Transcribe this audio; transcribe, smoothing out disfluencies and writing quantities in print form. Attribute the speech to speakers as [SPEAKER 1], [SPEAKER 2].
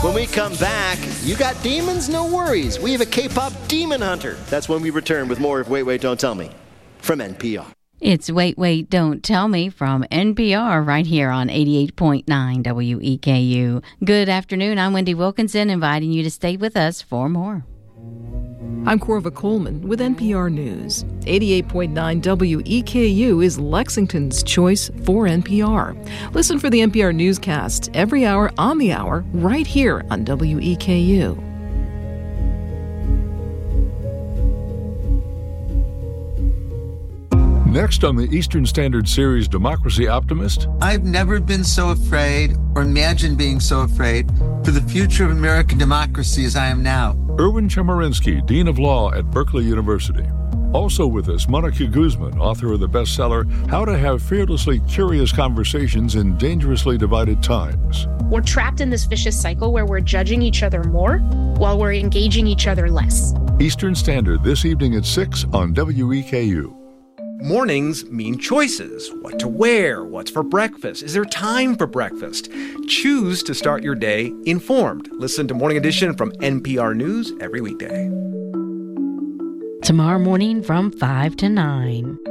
[SPEAKER 1] When we come back, you got demons? No worries. We have a K-pop demon hunter. That's when we return with more of Wait, Wait, Don't Tell Me from NPR.
[SPEAKER 2] It's Wait, Wait, Don't Tell Me from NPR right here on 88.9 WEKU. Good afternoon. I'm Wendy Wilkinson, inviting you to stay with us for more.
[SPEAKER 3] I'm Corva Coleman with NPR News. 88.9 WEKU is Lexington's choice for NPR. Listen for the NPR newscast every hour on the hour right here on WEKU.
[SPEAKER 4] Next on the Eastern Standard Series Democracy Optimist.
[SPEAKER 5] I've never been so afraid or imagined being so afraid for the future of American democracy as I am now.
[SPEAKER 4] Erwin Chemerinsky, Dean of Law at Berkeley University. Also with us, Monica Guzman, author of the bestseller, How to Have Fearlessly Curious Conversations in Dangerously Divided Times.
[SPEAKER 6] We're trapped in this vicious cycle where we're judging each other more while we're engaging each other less.
[SPEAKER 4] Eastern Standard this evening at 6 on WEKU.
[SPEAKER 7] Mornings mean choices. What to wear, what's for breakfast, is there time for breakfast? Choose to start your day informed. Listen to Morning Edition from NPR News every weekday.
[SPEAKER 2] Tomorrow morning from 5 to 9.